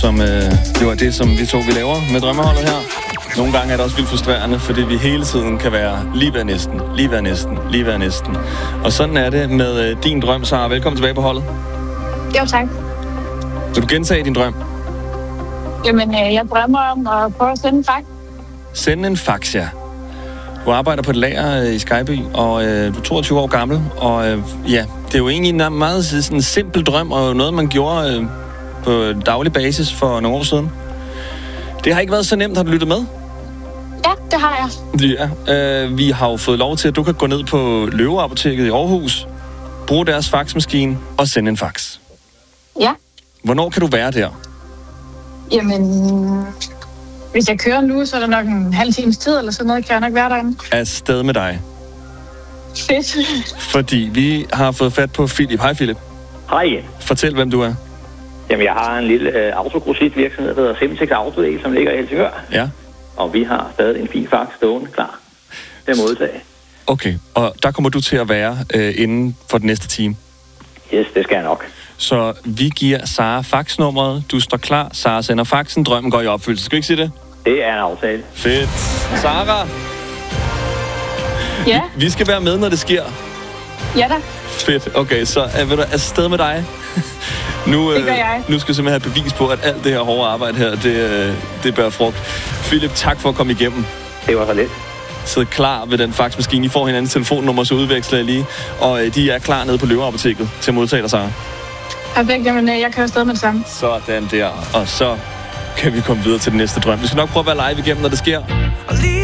Som det var det, som vi laver med drømmeholdet her. Nogle gange er det også vildt frustrerende, fordi vi hele tiden kan være lige ved næsten. Og sådan er det med din drøm, Sara. Velkommen tilbage på holdet. Jo, tak. Vil du gentage din drøm? Jamen, jeg drømmer om at prøve at sende en fax. Sende en fax, ja. Du arbejder på et lager i Skyby, og du er 22 år gammel. Og ja, det er jo egentlig en meget sådan en simpel drøm, og noget, man gjorde på daglig basis for nogle år siden. Det har ikke været så nemt. Har du lyttet med? Ja, det har jeg. Ja, vi har jo fået lov til, at du kan gå ned på Løveapoteket i Aarhus, bruge deres faxmaskine og sende en fax. Ja. Hvornår kan du være der? Jamen, hvis jeg kører nu, så er der nok en halv times tid eller sådan noget, kan jeg nok være derinde. Afsted med dig. Fedt. Fordi vi har fået fat på Philip. Hej Philip. Hej igen. Fortæl, hvem du er. Jamen, jeg har en lille autogrossist-virksomhed, der hedder Semtex Autodel, som ligger i Helsingør. Ja. Og vi har stadig en fin fax stående klar til at modtage. Okay, og der kommer du til at være inden for den næste time. Yes, det skal jeg nok. Så vi giver Sara faxnummeret. Du står klar. Sara sender faxen. Drømmen går i opfyldelse. Skal vi ikke sige det? Det er en aftale. Fedt. Sara, Ja. vi skal være med, når det sker. Ja da. Fedt. Okay, så vil du afsted med dig. Nu, Det gør jeg. Nu skal vi simpelthen have bevis på, at alt det her hårde arbejde her, det bærer frugt. Philip, tak for at komme igennem. Det var så lidt. Sid klar ved den faxmaskine. I får hinandens telefonnummer, så udveksler jeg lige. Og de er klar nede på Løveapoteket til at modtage dig, Sara. Perfekt. Jamen, jeg kører afsted med det samme. Sådan der. Og så kan vi komme videre til den næste drøm. Vi skal nok prøve at være live igennem, når det sker.